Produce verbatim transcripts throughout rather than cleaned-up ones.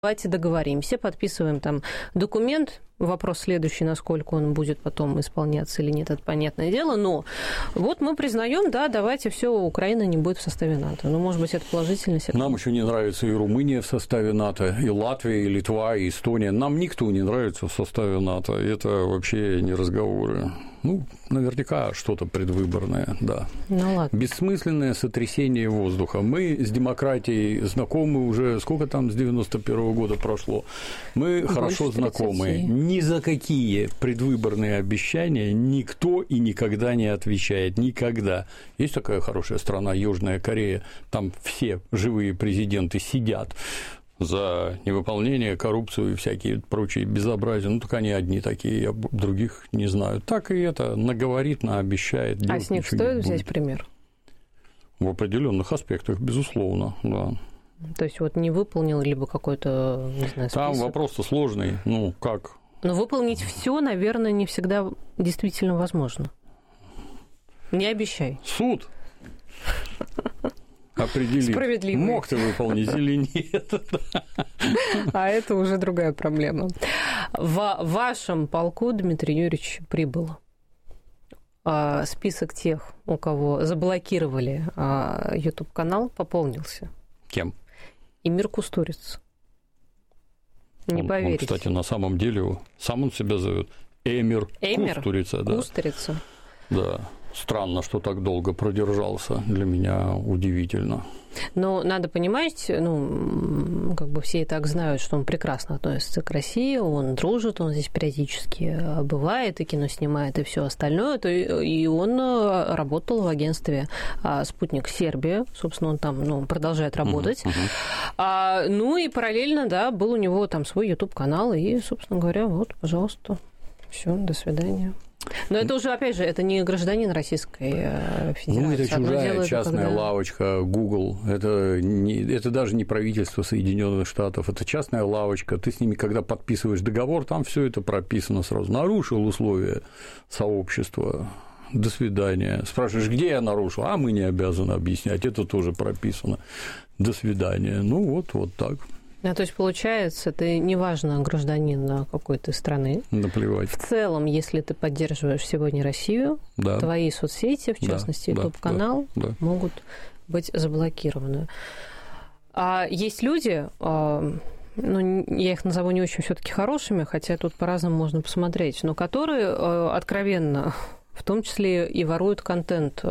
Давайте договоримся, подписываем там документ. Вопрос следующий, насколько он будет потом исполняться или нет, это понятное дело. Но вот мы признаем, да, давайте все, Украина не будет в составе НАТО. Ну, может быть, это положительность. Нам еще не нравится и Румыния в составе НАТО, и Латвия, и Литва, и Эстония. Нам никто не нравится в составе НАТО. Это вообще не разговоры. Ну, наверняка что-то предвыборное, да. Ну, ладно. Бессмысленное сотрясение воздуха. Мы с демократией знакомы уже, сколько там с девяносто первого года прошло. Мы Больше хорошо знакомы. Ни за какие предвыборные обещания никто и никогда не отвечает. Никогда. Есть такая хорошая страна, Южная Корея. Там все живые президенты сидят за невыполнение, коррупцию и всякие прочие безобразия. Ну, так они одни такие, я других не знаю. Так и это наговорит, наобещает. А с них стоит взять пример? В определенных аспектах, безусловно, да. То есть вот не выполнил либо какой-то, не знаю, список? Там вопрос-то сложный, ну, как? Но выполнить все, наверное, не всегда действительно возможно. Не обещай. Суд определить, мог ты выполнить или нет. А это уже другая проблема. В вашем полку, Дмитрий Юрьевич, прибыл список тех, у кого заблокировали YouTube-канал, пополнился. Кем? Эмир Кустурица. Не он, поверите. Он, кстати, на самом деле, сам он себя зовет Эмир, Эмир Кустурица. Да. Кустурица. Да. Странно, что так долго продержался. Для меня удивительно. Но надо понимать, ну, как бы все и так знают, что он прекрасно относится к России, он дружит, он здесь периодически бывает, и кино снимает, и все остальное. И он работал в агентстве «Спутник Сербия», собственно, он там, ну, продолжает работать. Uh-huh, uh-huh. А, ну и параллельно, да, был у него там свой YouTube-канал, и, собственно говоря, вот, пожалуйста, все, до свидания. Но это уже, опять же, это не гражданин Российской Федерации. Ну, это чужая дело, частная когда... лавочка, Google. Это, не, это даже не правительство Соединенных Штатов, это частная лавочка. Ты с ними, когда подписываешь договор, там все это прописано сразу. Нарушил условия сообщества. До свидания. Спрашиваешь, где я нарушил? А мы не обязаны объяснять. Это тоже прописано. До свидания. Ну, вот, вот так. А, то есть, получается, ты неважно, гражданин какой-то страны. Наплевать. В целом, если ты поддерживаешь сегодня Россию, да. твои соцсети, в частности, да, YouTube-канал, да, да. могут быть заблокированы. А есть люди, ну, я их назову не очень все-таки хорошими, хотя тут по-разному можно посмотреть, но которые откровенно, в том числе и воруют контент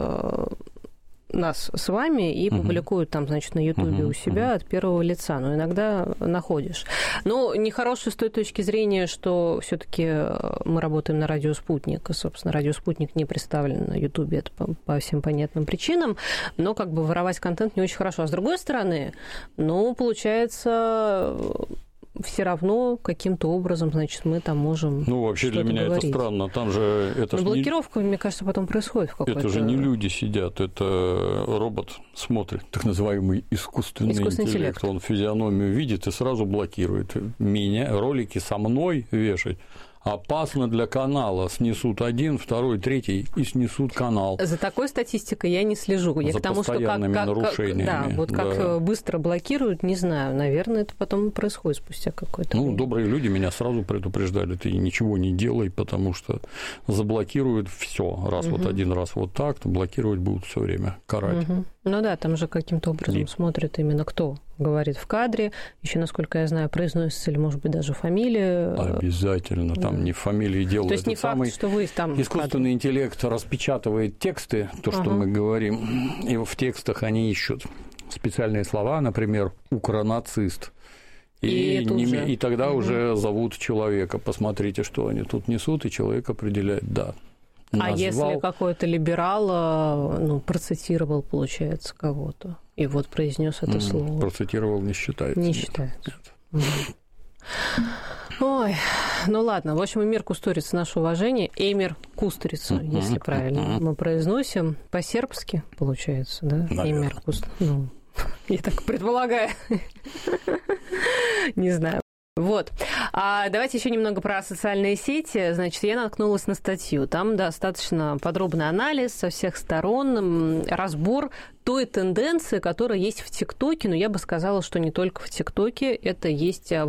нас с вами и публикуют uh-huh. там, значит, на Ютубе uh-huh. у себя uh-huh. от первого лица, но иногда находишь. Но нехорошее с той точки зрения, что все-таки мы работаем на радио «Спутник», и, собственно, радио «Спутник» не представлен на Ютубе, это по, по всем понятным причинам, но как бы воровать контент не очень хорошо. А с другой стороны, ну, получается... все равно каким-то образом, значит, мы там можем. Ну, вообще для меня говорить. Это странно. Там же это Но блокировка, не... мне кажется, потом происходит в какой-то. Это же не люди сидят, это робот смотрит, так называемый искусственный, искусственный интеллект. интеллект. Он физиономию видит и сразу блокирует. Меня ролики со мной вешать. Опасно для канала. Снесут один, второй, третий и снесут канал. За такой статистикой я не слежу. Я За к тому, постоянными что как, нарушениями. Как, да, вот как да. быстро блокируют, не знаю. Наверное, это потом происходит спустя какое-то ну, время. Ну, добрые люди меня сразу предупреждали, ты ничего не делай, потому что заблокируют все. Раз угу. вот один раз вот так, то блокировать будут все время, карать. Угу. Ну да, там же каким-то образом и... смотрят именно кто говорит в кадре. Еще, насколько я знаю, произносится или, может быть, даже фамилия. Обязательно. Там да. не в фамилии дело. То есть не факт, что вы там... Искусственный интеллект распечатывает тексты, то, что ага. мы говорим, и в текстах они ищут специальные слова, например, «укронацист». И, и, не, и тогда угу. уже зовут человека. Посмотрите, что они тут несут, и человек определяет «да». Назвал. А если какой-то либерал, ну, процитировал, получается, кого-то, и вот произнес это mm, слово. Процитировал не считается. Не нет. считается. Нет. Ой, ну ладно. В общем, Эмир Кустурица, наше уважение. Эмир Кустурица, mm-hmm. если правильно mm-hmm. мы произносим. По-сербски, получается, да? Наверное. Эмир Кустурица. Ну, я так предполагаю. Не знаю. Вот. А давайте еще немного про социальные сети. Значит, я наткнулась на статью. Там достаточно подробный анализ со всех сторон, разбор той тенденции, которая есть в ТикТоке. Но я бы сказала, что не только в ТикТоке, это есть